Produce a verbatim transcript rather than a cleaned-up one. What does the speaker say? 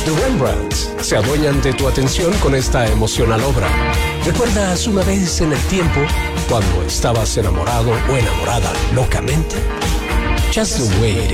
The Rembrandts se adueñan de tu atención con esta emocional obra. ¿Recuerdas una vez en el tiempo cuando estabas enamorado o enamorada locamente? Just the way it